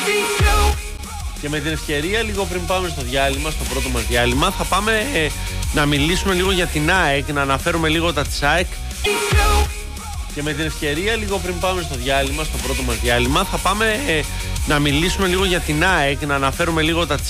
Και με την ευκαιρία, λίγο πριν πάμε στο διάλειμμα, στο πρώτο μας διάλειμμα, θα πάμε να μιλήσουμε λίγο για την ΑΕΚ, να αναφέρουμε λίγο τα της ΑΕΚ. Και με την ευκαιρία, λίγο πριν πάμε στο διάλειμμα, στο πρώτο μας διάλειμμα, θα πάμε να μιλήσουμε λίγο για την ΑΕΚ, να αναφέρουμε λίγο τα της